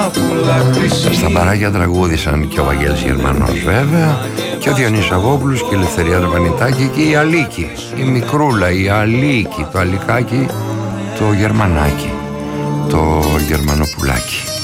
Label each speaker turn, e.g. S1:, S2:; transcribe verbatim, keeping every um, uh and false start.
S1: Στα μπαράκια τραγούδησαν και ο Βαγγέλης Γερμανός βέβαια, και ο Διονύσης Αγόπουλος και η Ελευθερία Δραπανιτάκη και η Αλίκη, η Μικρούλα, η Αλίκη, το Αλικάκι, το Γερμανάκι, το Γερμανοπουλάκι.